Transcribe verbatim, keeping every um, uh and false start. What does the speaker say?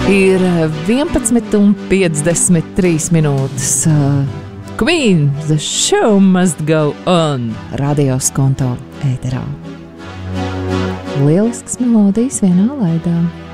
Ir vienpadsmit un piecdesmit trīs minūtes. Queen, the show must go on. Radio Skonto ēterā. Lielisks melodijas vienā laidā.